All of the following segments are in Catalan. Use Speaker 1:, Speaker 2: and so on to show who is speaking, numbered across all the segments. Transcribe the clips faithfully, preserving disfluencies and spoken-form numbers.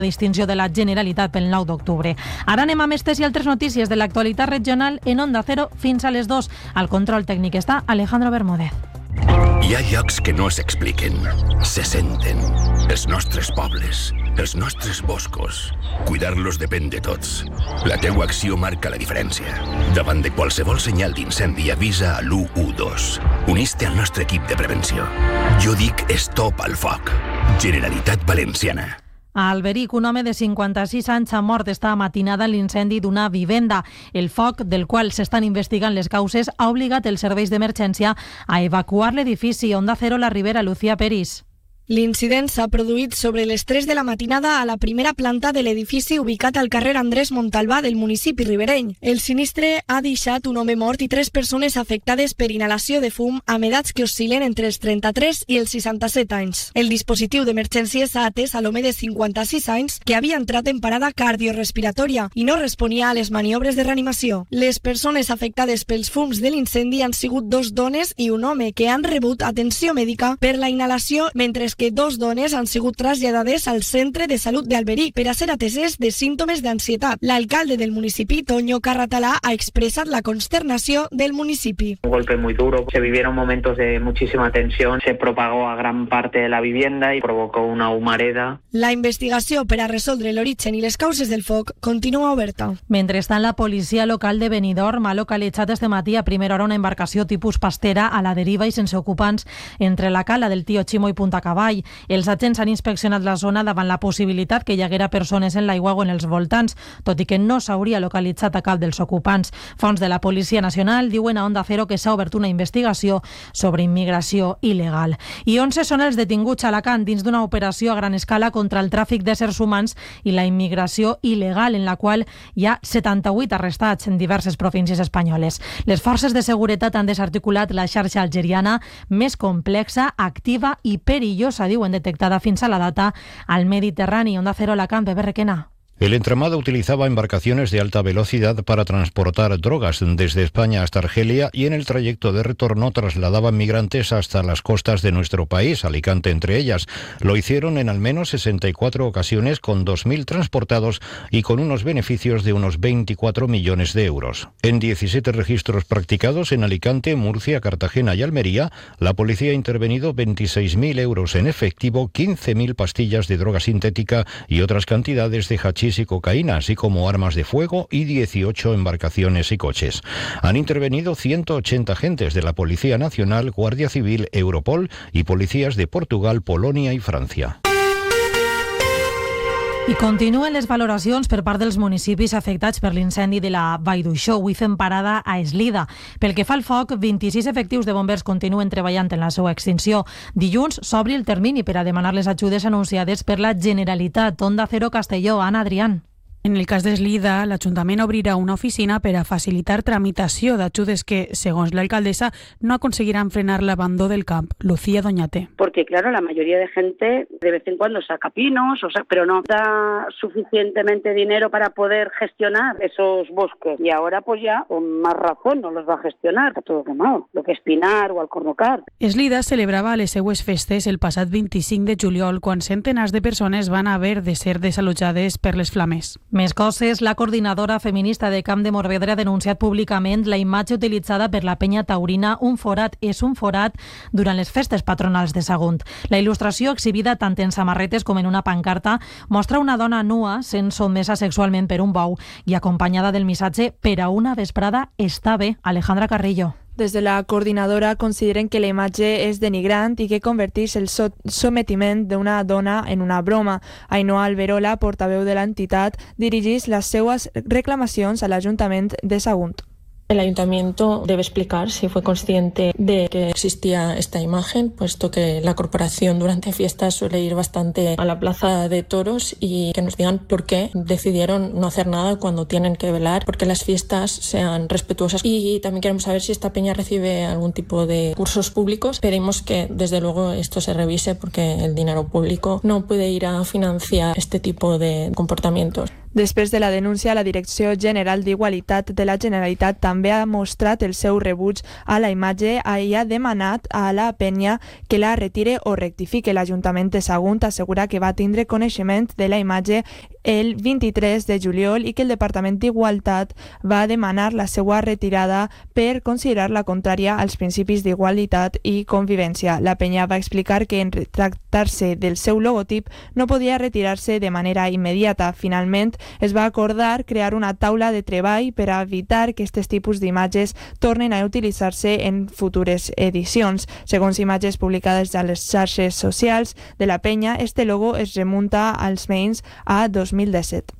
Speaker 1: distinció de la Generalitat pel nou d'octubre. Ara anem a aquestes i altres notícies de l'actualitat regional en Onda Cero fins a les dos. Al control tècnic està Alejandro Bermúdez.
Speaker 2: Hi ha llocs que no s'expliquen, se senten. Els nostres pobles, els nostres boscos. Cuidar-los depèn de tots. La teua acció marca la diferència. Davant de qualsevol senyal d'incendi, avisa a l'u u dos. Unís-te al nostre equip de prevenció. Jo dic stop al foc. Generalitat Valenciana.
Speaker 1: A Alberic, un home de cinquanta-sis anys ha mort esta matinada en l'incendi d'una vivenda. El foc, del qual s'estan investigant les causes, ha obligat els serveis d'emergència a evacuar l'edifici. Onda Cero, la Ribera, Lucía Peris.
Speaker 3: L'incident s'ha produït sobre les tres de la matinada a la primera planta de l'edifici ubicat al carrer Andrés Montalbà del municipi ribereny. El sinistre ha deixat un home mort i tres persones afectades per inhalació de fum amb edats que oscil·len entre els trenta-tres i els seixanta-set anys. El dispositiu d'emergències ha atès a l'home de cinquanta-sis anys que havia entrat en parada cardiorespiratòria i no responia a les maniobres de reanimació. Les persones afectades pels fums de l'incendi han sigut dos dones i un home que han rebut atenció mèdica per la inhalació, mentre que dos dones han sigut traslladades al Centre de Salut d'Alberic per a ser ateses de símptomes d'ansietat. L'alcalde del municipi, Toño Carratalá, ha expresat la consternació del municipi.
Speaker 4: Un golpe muy duro, se vivieron momentos de muchísima tensión, se propagó a gran parte de la vivienda y provocó una humareda.
Speaker 3: La investigació per a resoldre l'origen i les causes del foc continua oberta.
Speaker 1: Mentrestant, la policia local de Benidorm ha localitzat este matí a primera hora una embarcació tipus pastera a la deriva i sense ocupants entre la cala del Tío Chimo i Punta Caball. Els agents han inspeccionat la zona davant la possibilitat que hi haguera persones en l'aigua o en els voltants, tot i que no s'hauria localitzat a cap dels ocupants. Fonts de la Policia Nacional diuen a Onda Cero que s'ha obert una investigació sobre immigració il·legal. I onze són els detinguts a Alacant dins d'una operació a gran escala contra el tràfic d'éssers humans i la immigració il·legal, en la qual hi ha setanta-vuit arrestats en diverses províncies espanyoles. Les forces de seguretat han desarticulat la xarxa algeriana més complexa, activa i perillosa, diuen, detectada fins a la data al Mediterrani. Onda Cero, Alacant, Pepe Requena.
Speaker 5: El entramado utilizaba embarcaciones de alta velocidad para transportar drogas desde España hasta Argelia y en el trayecto de retorno trasladaban migrantes hasta las costas de nuestro país, Alicante entre ellas. Lo hicieron en al menos sesenta y cuatro ocasiones con dos mil transportados y con unos beneficios de unos veinticuatro millones de euros. En diecisiete registros practicados en Alicante, Murcia, Cartagena y Almería, la policía ha intervenido veintiséis mil euros en efectivo, quince mil pastillas de droga sintética y otras cantidades de hachís y cocaína, así como armas de fuego y dieciocho embarcaciones y coches. Han intervenido ciento ochenta agentes de la Policía Nacional, Guardia Civil, Europol y policías de Portugal, Polonia y Francia.
Speaker 1: I continuen les valoracions per part dels municipis afectats per l'incendi de la Vall d'Uixó. Avui fem parada a Eslida. Pel que fa al foc, vint-i-sis efectius de bombers continuen treballant en la seva extinció. Dilluns s'obri el termini per a demanar les ajudes anunciades per la Generalitat. Onda Cero, Castelló, Anna Adrián.
Speaker 6: En el cas d'Eslida, l'Ajuntament obrirà una oficina per a facilitar tramitació d'ajudes que, segons l'alcaldesa, no aconseguirán frenar l'abandó del camp. Lucía Doñate.
Speaker 7: Porque, claro, la mayoría de gente de vez en cuando saca pinos, o sea, pero no da suficientemente dinero para poder gestionar esos bosques. Y ahora, pues ya, con más razón, no los va a gestionar. Está todo quemado. Lo que es pinar o alcornocar.
Speaker 6: Eslida celebrava les seues festes el passat vint-i-cinc de juliol, quan centenars de persones van haver de ser desallotjades per les flames.
Speaker 1: Més coses, la coordinadora feminista de Camp de Morvedre ha denunciat públicament la imatge utilitzada per la penya taurina Un forat és un forat durant les festes patronals de Sagunt. La il·lustració, exhibida tant en samarretes com en una pancarta, mostra una dona nua sent sotmesa sexualment per un bou i acompanyada del missatge «Per a una vesprada està bé». Alejandra Carrillo.
Speaker 8: Des de la coordinadora consideren que la imatge és denigrant i que converteix el so sometiment d'una dona en una broma. Ainhoa Alberola, portaveu de l'entitat, dirigeix les seues reclamacions a l'Ajuntament de Sagunt.
Speaker 9: El ayuntamiento debe explicar si fue consciente de que existía esta imagen, puesto que la corporación durante fiestas suele ir bastante a la plaza de toros, y que nos digan por qué decidieron no hacer nada cuando tienen que velar porque las fiestas sean respetuosas. Y también queremos saber si esta peña recibe algún tipo de cursos públicos. Pedimos que desde luego esto se revise porque el dinero público no puede ir a financiar este tipo de comportamientos.
Speaker 8: Després de la denúncia, la Direcció General d'Igualtat de la Generalitat també ha mostrat el seu rebuig a la imatge i ha demanat a la penya que la retire o rectifique. L'Ajuntament de Sagunt assegura que va tindre coneixement de la imatge el vint-i-tres de juliol i que el Departament d'Igualtat va demanar la seva retirada per considerar-la contrària als principis d'igualtat i convivència. La penya va explicar que en tractar-se del seu logotip no podia retirar-se de manera immediata. Finalment, es va acordar crear una taula de treball per a evitar que aquests tipus d'imatges tornen a utilitzar-se en futures edicions. Segons imatges publicades a les xarxes socials de la penya, este logo es remunta als menys a dos mil disset.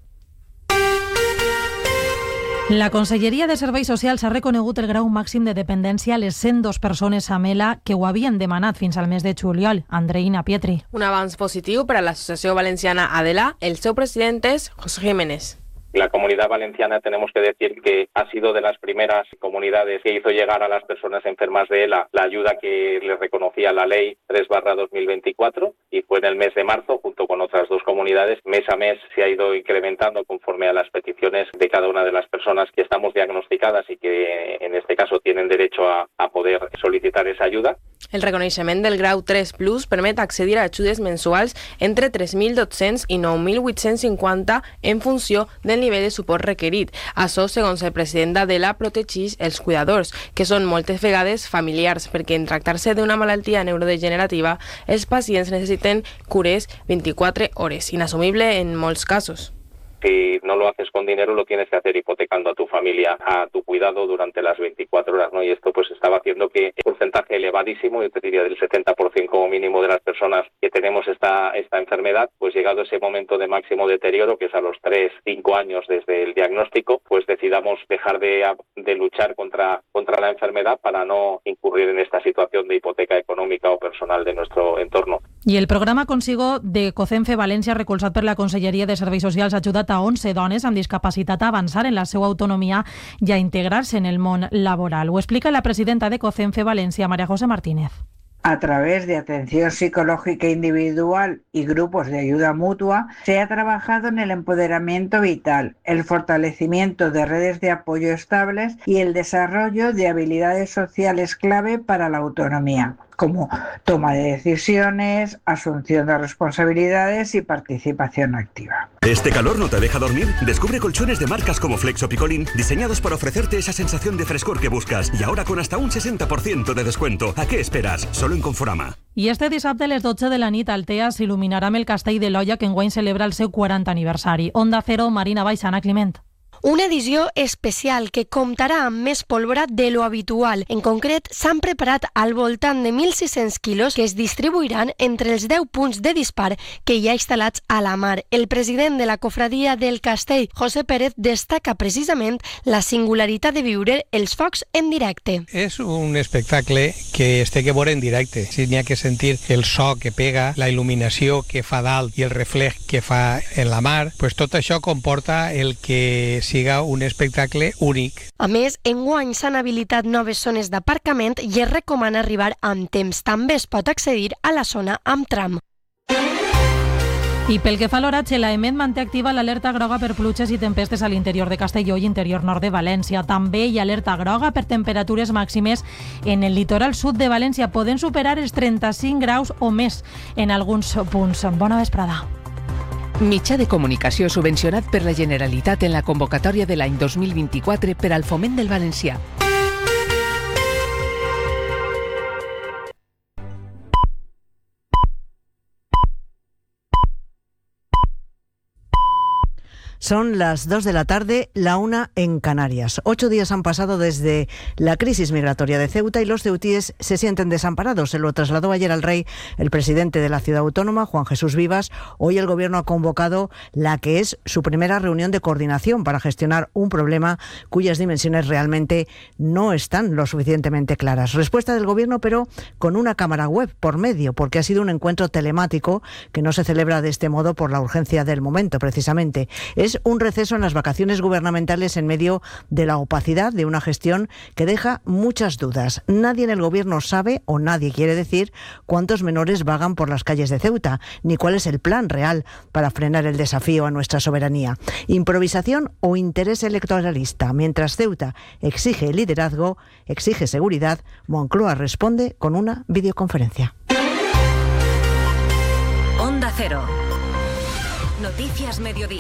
Speaker 1: La Conselleria de Serveis Socials ha reconegut el grau màxim de dependència a les cent dos persones a Mela que ho havien demanat fins al mes de juliol. Andreina Pietri.
Speaker 10: Un avanç positiu per a l'Associació Valenciana Adela. El seu president és José Jiménez.
Speaker 11: La Comunidad Valenciana tenemos que decir que ha sido de las primeras comunidades que hizo llegar a las personas enfermas de ELA la ayuda que les reconocía la ley tres barra dos mil veinticuatro y fue en el mes de marzo, junto con otras dos comunidades, mes a mes se ha ido incrementando conforme a las peticiones de cada una de las personas que estamos diagnosticadas y que en este caso tienen derecho a, a poder solicitar esa ayuda.
Speaker 10: El reconeixement del grau tres plus permet accedir a ajudes mensuals entre tres mil dos-cents i nou mil vuit-cents cinquanta en funció del nivell de suport requerit. Això, segons el president d'Adela, protegeix els cuidadors, que són moltes vegades familiars, perquè en tractar-se d'una malaltia neurodegenerativa, els pacients necessiten cures vint-i-quatre hores, inasumible en molts casos.
Speaker 11: Si no lo haces con dinero, lo tienes que hacer hipotecando a tu familia, a tu cuidado durante las veinticuatro horas, ¿no? Y esto pues estaba haciendo que el porcentaje elevadísimo, yo te diría del setenta por ciento como mínimo de las personas que tenemos esta, esta enfermedad, pues llegado ese momento de máximo deterioro, que es a los tres, cinco años desde el diagnóstico, pues decidamos dejar de, de luchar contra, contra la enfermedad para no incurrir en esta situación de hipoteca económica o personal de nuestro entorno.
Speaker 1: I el programa Consigo de COCENFE València, recolzat per la Conselleria de Serveis Socials, ha ajudat a onze dones amb discapacitat a avançar en la seva autonomia i a integrar-se en el món laboral. Ho explica la presidenta de COCENFE València, María José Martínez.
Speaker 12: A través de atención psicológica individual y grupos de ayuda mutua, se ha trabajado en el empoderamiento vital, el fortalecimiento de redes de apoyo estables y el desarrollo de habilidades sociales clave para la autonomía, como toma de decisiones, asunción de responsabilidades y participación activa.
Speaker 13: ¿Este calor no te deja dormir? Descubre colchones de marcas como Flex o Picolín, diseñados para ofrecerte esa sensación de frescor que buscas, y ahora con hasta un sesenta por ciento de descuento. ¿A qué esperas? Solo en Conforama.
Speaker 1: I este dissabte a les dotze de la nit Altea s'il·luminarà amb el Castell de l'Olla, que enguany celebra el seu quaranta aniversari. Onda Cero, Marina Baix, Anna Climent.
Speaker 14: Una edició especial que comptarà amb més pólvora de lo habitual. En concret, s'han preparat al voltant de mil sis-cents quilos que es distribuiran entre els deu punts de dispar que hi ha instal·lats a la mar. El president de la cofradia del Castell, José Pérez, destaca precisament la singularitat de viure els focs en directe.
Speaker 15: És un espectacle que es té que veure en directe. Si n'hi ha que sentir el so que pega, la il·luminació que fa dalt i el reflex que fa en la mar, pues tot això comporta el que siga un espectacle únic.
Speaker 14: A més, enguany s'han habilitat noves zones d'aparcament i es recomana arribar amb temps. També es pot accedir a la zona amb tram.
Speaker 1: I pel que fa a l'oratge, la EMET manté activa l'alerta groga per pluges i tempestes a l'interior de Castelló i interior nord de València. També hi ha alerta groga per temperatures màximes en el litoral sud de València. Poden superar els trenta-cinc graus o més en alguns punts. Bona vesprada.
Speaker 16: Mitjà de comunicació subvencionat per la Generalitat en la convocatòria de l'any dos mil vint-i-quatre per al foment del valencià.
Speaker 17: Son las dos de la tarde, la una en Canarias. Ocho días han pasado desde la crisis migratoria de Ceuta y los ceutíes se sienten desamparados. Se lo trasladó ayer al rey el presidente de la ciudad autónoma, Juan Jesús Vivas. Hoy el gobierno ha convocado la que es su primera reunión de coordinación para gestionar un problema cuyas dimensiones realmente no están lo suficientemente claras. Respuesta del gobierno, pero con una cámara web por medio, porque ha sido un encuentro telemático que no se celebra de este modo por la urgencia del momento, precisamente. Es Es un receso en las vacaciones gubernamentales en medio de la opacidad de una gestión que deja muchas dudas. Nadie en el gobierno sabe o nadie quiere decir cuántos menores vagan por las calles de Ceuta, ni cuál es el plan real para frenar el desafío a nuestra soberanía. Improvisación o interés electoralista. Mientras Ceuta exige liderazgo, exige seguridad, Moncloa responde con una videoconferencia.
Speaker 18: Onda Cero. Noticias Mediodía.